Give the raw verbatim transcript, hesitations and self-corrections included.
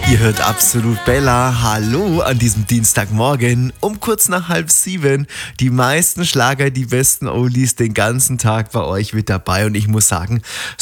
Ihr hört Absolut Bella. Hallo an diesem Dienstagmorgen um kurz nach halb sieben. Die meisten Schlager, die besten Oldies den ganzen Tag bei euch mit dabei. Und ich muss sagen,